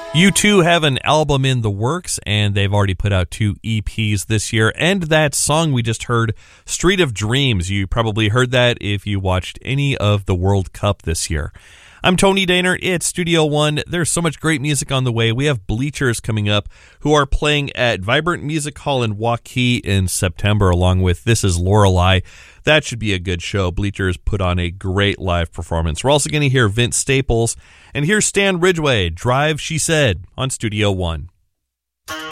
U2 have an album in the works, and they've already put out 2 EPs this year. And that song we just heard, Street of Dreams, you probably heard that if you watched any of the World Cup this year. I'm Tony Daner. It's Studio One. There's so much great music on the way. We have Bleachers coming up, who are playing at Vibrant Music Hall in Waukee in September, along with This Is Lorelei. That should be a good show. Bleachers put on a great live performance. We're also going to hear Vince Staples. And here's Stan Ridgway, Drive, She Said, on Studio One.